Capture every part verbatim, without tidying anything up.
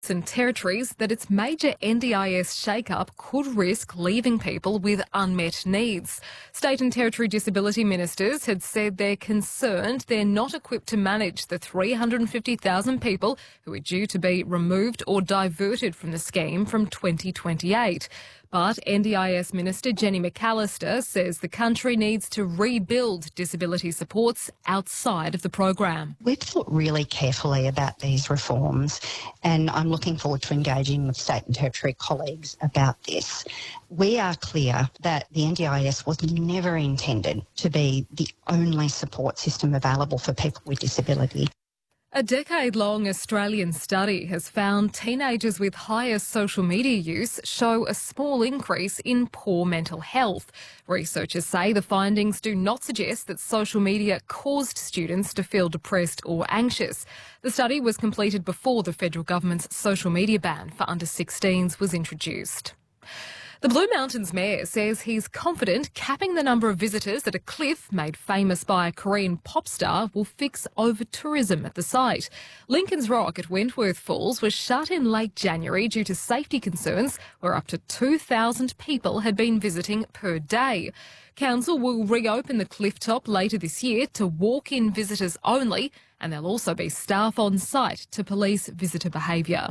states and territories that its major N D I S shake-up could risk leaving people with unmet needs. State and territory disability ministers had said they're concerned they're not equipped to manage the three hundred fifty thousand people who are due to be removed or diverted from the scheme from twenty twenty-eight. But N D I S Minister Jenny McAllister says the country needs to rebuild disability supports outside of the program. We've thought really carefully about these reforms, and I'm looking forward to engaging with state and territory colleagues about this. We are clear that the N D I S was never intended to be the only support system available for people with disability. A decade-long Australian study has found teenagers with higher social media use show a small increase in poor mental health. Researchers say the findings do not suggest that social media caused students to feel depressed or anxious. The study was completed before the federal government's social media ban for under sixteens was introduced. The Blue Mountains Mayor says he's confident capping the number of visitors at a cliff made famous by a Korean pop star will fix over-tourism at the site. Lincoln's Rock at Wentworth Falls was shut in late January due to safety concerns, where up to two thousand people had been visiting per day. Council will reopen the cliff top later this year to walk-in visitors only, and there'll also be staff on site to police visitor behaviour.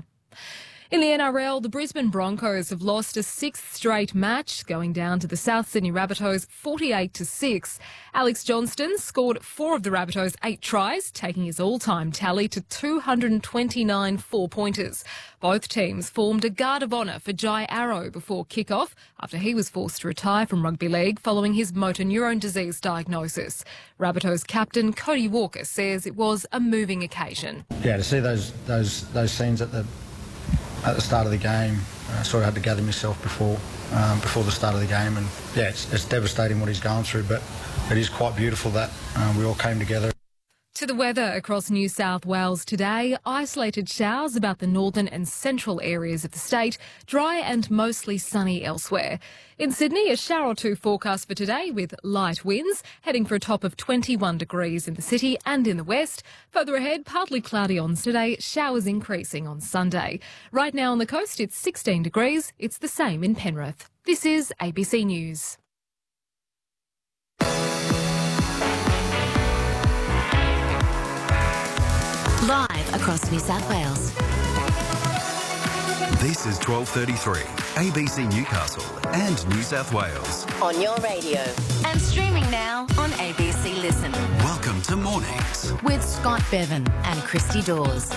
In the N R L, the Brisbane Broncos have lost a sixth straight match, going down to the South Sydney Rabbitohs forty-eight to six. Alex Johnston scored four of the Rabbitohs' eight tries, taking his all-time tally to two hundred twenty-nine four-pointers. Both teams formed a guard of honour for Jai Arrow before kick-off, after he was forced to retire from rugby league following his motor neurone disease diagnosis. Rabbitohs captain Cody Walker says it was a moving occasion. Yeah, to see those those those scenes at the at the start of the game, I sort of had to gather myself before um, before the start of the game, and yeah, it's, it's devastating what he's going through, but it is quite beautiful that um, we all came together. To the weather across New South Wales today, isolated showers about the northern and central areas of the state, dry and mostly sunny elsewhere. In Sydney, a shower or two forecast for today with light winds, heading for a top of twenty-one degrees in the city and in the west. Further ahead, partly cloudy on today, showers increasing on Sunday. Right now on the coast, it's sixteen degrees. It's the same in Penrith. This is A B C News. Live across New South Wales. This is twelve thirty-three, A B C Newcastle and New South Wales. On your radio. And streaming now on A B C Listen. Welcome to Mornings With Scott Bevan and Christy Dawes.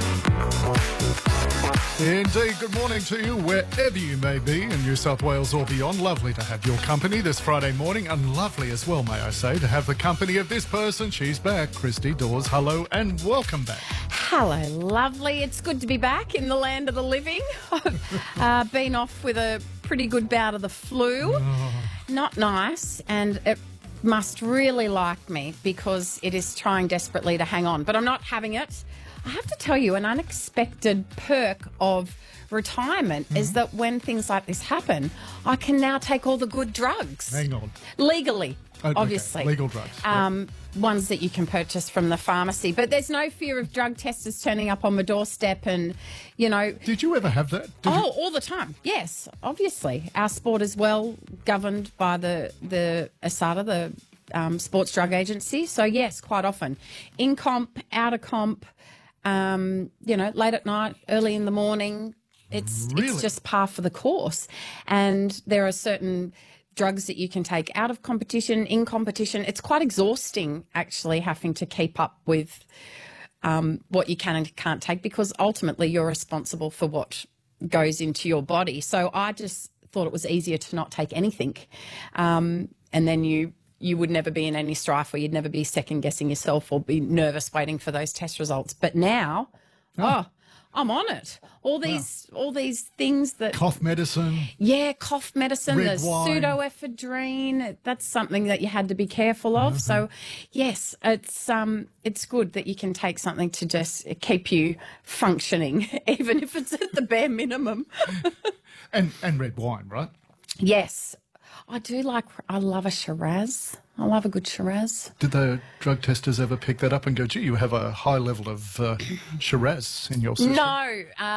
Indeed, good morning to you wherever you may be in New South Wales or beyond. Lovely to have your company this Friday morning, and lovely as well, may I say, to have the company of this person. She's back, Christy Dawes. Hello and welcome back. Hello, lovely. It's good to be back in the land of the living. I've uh, been off with a pretty good bout of the flu. Oh. Not nice, and it must really like me because it is trying desperately to hang on, but I'm not having it. I have to tell you, an unexpected perk of retirement mm-hmm. is that when things like this happen, I can now take all the good drugs. Hang on. Legally, oh, obviously. Okay. Legal drugs. Um, yep. Ones that you can purchase from the pharmacy. But there's no fear of drug testers turning up on my doorstep and, you know... Did you ever have that? Did oh, you... all the time. Yes, obviously. Our sport is well governed by the, the A S A D A, the um, Sports Drug Agency. So, yes, quite often. In comp, out of comp... Um, you know, late at night, early in the morning, it's really? it's just par for the course. And there are certain drugs that you can take out of competition, in competition. It's quite exhausting, actually, having to keep up with um, what you can and can't take, because ultimately you're responsible for what goes into your body. So I just thought it was easier to not take anything. Um, and then you... you would never be in any strife, or you'd never be second-guessing yourself or be nervous waiting for those test results. But now, oh, oh I'm on it. All these oh. all these things that... Cough medicine. Yeah, cough medicine, red the wine. pseudoephedrine. That's something that you had to be careful of. Mm-hmm. So, yes, it's um, it's good that you can take something to just keep you functioning, even if it's at the bare minimum. and and red wine, right? Yes. I do like, I love a Shiraz. I love a good Shiraz. Did the drug testers ever pick that up and go, gee, you have a high level of uh, Shiraz in your system? No. Uh,